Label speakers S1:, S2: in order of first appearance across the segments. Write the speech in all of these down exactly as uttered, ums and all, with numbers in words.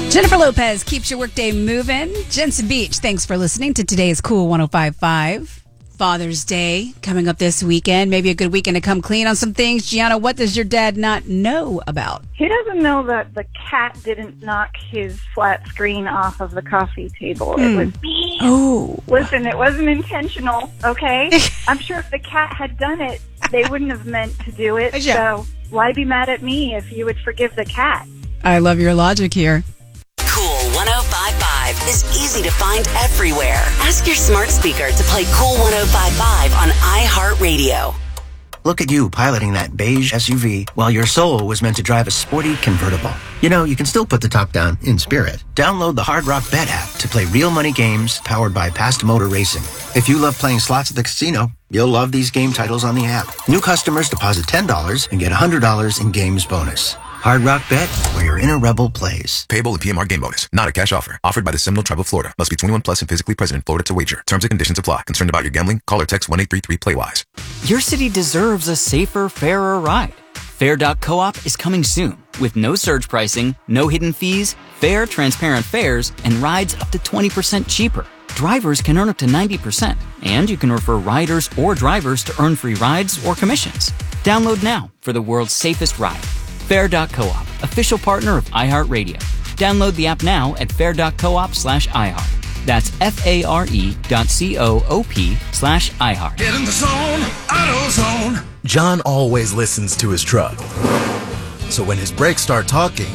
S1: Jennifer Lopez keeps your workday moving. Jensen Beach, thanks for listening to today's Cool one oh five point five. Father's Day coming up this weekend. Maybe a good weekend to come clean on some things. Gianna, what does your dad not know about?
S2: He doesn't know that the cat didn't knock his flat screen off of the coffee table. Mm. It was me.
S1: Oh.
S2: Listen, it wasn't intentional, okay? I'm sure if the cat had done it, they wouldn't have meant to do it.
S1: Yeah.
S2: So why be mad at me if you would forgive the cat?
S1: I love your logic here.
S3: Cool one oh five point five is easy to find everywhere. Ask your smart speaker to play Cool one oh five point five on iHeartRadio.
S4: Look at you piloting that beige S U V while your soul was meant to drive a sporty convertible. You know, you can still put the top down in spirit. Download the Hard Rock Bet app to play real money games powered by Past Motor Racing. If you love playing slots at the casino, you'll love these game titles on the app. New customers deposit ten dollars and get one hundred dollars in games bonus. Hard Rock Bet, where your inner rebel plays.
S5: Payable in P M R game bonus. Not a cash offer. Offered by the Seminole Tribe of Florida. Must be twenty-one plus and physically present in Florida to wager. Terms and conditions apply. Concerned about your gambling? Call or text one eight three three play wise.
S6: Your city deserves a safer, fairer ride. Fair dot coop is coming soon with no surge pricing, no hidden fees, fair, transparent fares, and rides up to twenty percent cheaper. Drivers can earn up to ninety percent, and you can refer riders or drivers to earn free rides or commissions. Download now for the world's safest ride. Fair dot coop, official partner of iHeartRadio. Download the app now at fair dot coop slash iHeart. That's F-A-R-E dot C-O-O-P slash iHeart.
S7: Get in the zone, AutoZone. John always listens to his truck. So when his brakes start talking,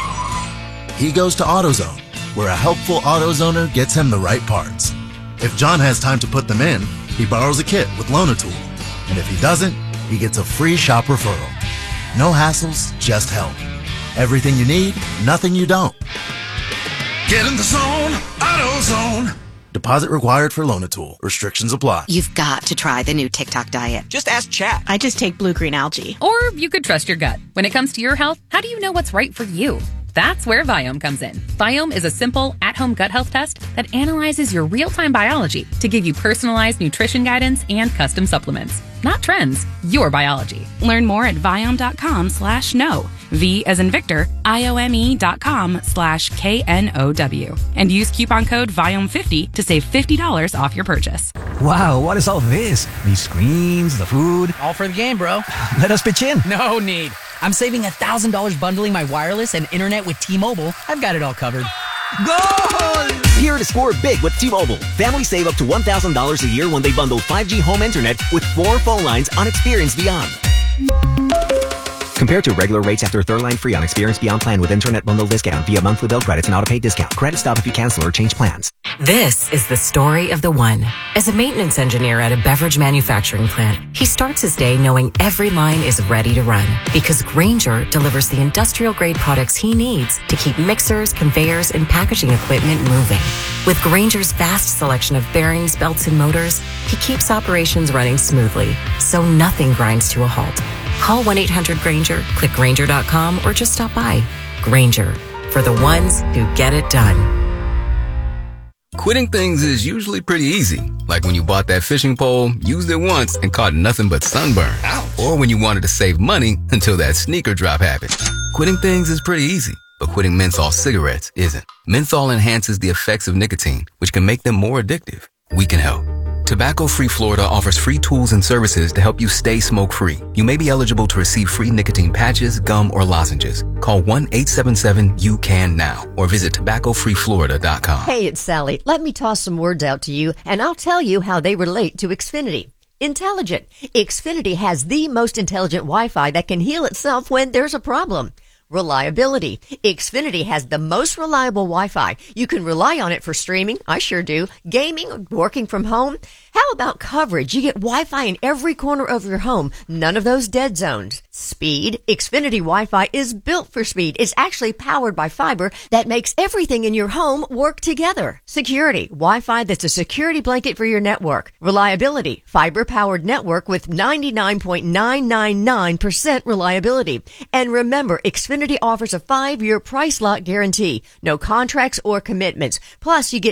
S7: he goes to AutoZone, where a helpful AutoZoner gets him the right parts. If John has time to put them in, he borrows a kit with Loan-A-Tool. And if he doesn't, he gets a free shop referral. No hassles, just help. Everything you need, nothing you don't. Get in the zone, AutoZone. Deposit required for Loan-A-Tool. Restrictions apply.
S8: You've got to try the new TikTok diet.
S9: Just ask Chat.
S10: I just take blue-green algae.
S11: Or you could trust your gut. When it comes to your health, how do you know what's right for you? That's where Viome comes in. Viome is a simple, at-home gut health test that analyzes your real-time biology to give you personalized nutrition guidance and custom supplements. Not trends, your biology.
S12: Learn more at Viome.com slash no. V as in Victor, I-O-M-E dot com slash K-N-O-W. And use coupon code Viome fifty to save fifty dollars off your purchase.
S13: Wow, what is all this? These screens, the food.
S9: All for the game, bro.
S13: Let us pitch in.
S9: No need. I'm saving one thousand dollars bundling my wireless and internet with T-Mobile. I've got it all covered.
S13: Goal!
S14: Here to score big with T-Mobile. Families save up to one thousand dollars a year when they bundle five G home internet with four phone lines on Experience Beyond. Compared to regular rates after third line free on Experience Beyond plan with internet bundle discount via monthly bill credits and auto-pay discount. Credit stop if you cancel or change plans.
S3: This is the story of the one. As a maintenance engineer at a beverage manufacturing plant, he starts his day knowing every line is ready to run because Grainger delivers the industrial-grade products he needs to keep mixers, conveyors, and packaging equipment moving. With Grainger's vast selection of bearings, belts, and motors, he keeps operations running smoothly, so nothing grinds to a halt. Call one eight hundred Grainger, click Grainger dot com, or just stop by. Grainger, for the ones who get it done.
S15: Quitting things is usually pretty easy. Like when you bought that fishing pole, used it once, and caught nothing but sunburn. Ouch. Or when you wanted to save money until that sneaker drop happened. Quitting things is pretty easy, but quitting menthol cigarettes isn't. Menthol enhances the effects of nicotine, which can make them more addictive. We can help. Tobacco Free Florida offers free tools and services to help you stay smoke-free. You may be eligible to receive free nicotine patches, gum, or lozenges. Call one eight seven seven U C A N now or visit tobacco free florida dot com.
S16: Hey, it's Sally. Let me toss some words out to you, and I'll tell you how they relate to Xfinity. Intelligent. Xfinity has the most intelligent Wi-Fi that can heal itself when there's a problem. Reliability. Xfinity has the most reliable Wi-Fi. You can rely on it for streaming. I sure do. Gaming, working from home. How about coverage? You get Wi-Fi in every corner of your home. None of those dead zones. Speed. Xfinity Wi-Fi is built for speed. It's actually powered by fiber that makes everything in your home work together. Security. Wi-Fi that's a security blanket for your network. Reliability. Fiber-powered network with ninety-nine point nine nine nine percent reliability. And remember, Xfinity offers a five-year price lock guarantee. No contracts or commitments. Plus, you get